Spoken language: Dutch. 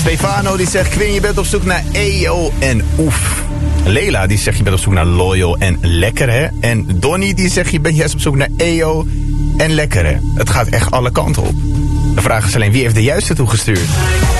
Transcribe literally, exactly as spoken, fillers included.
Stefano die zegt, Quinn, je bent op zoek naar Eyo en oef. Leila die zegt, je bent op zoek naar loyal en lekker, hè. En Donnie die zegt, je bent juist op zoek naar Eyo en lekker, hè. Het gaat echt alle kanten op. De vraag is alleen, wie heeft de juiste toegestuurd?